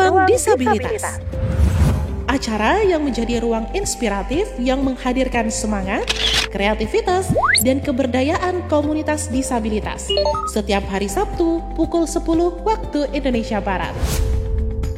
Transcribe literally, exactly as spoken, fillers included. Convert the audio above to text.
Ruang Disabilitas. Acara yang menjadi ruang inspiratif yang menghadirkan semangat, kreativitas, dan keberdayaan komunitas disabilitas. Setiap hari Sabtu pukul sepuluh waktu Indonesia Barat.